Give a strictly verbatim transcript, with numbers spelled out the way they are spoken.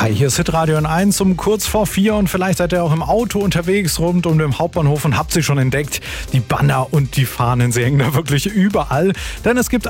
Hi, hier ist Hitradio N eins um kurz vor vier und vielleicht seid ihr auch im Auto unterwegs rund um den Hauptbahnhof und habt sie schon entdeckt. Die Banner und die Fahnen, sie hängen da wirklich überall. Denn es gibt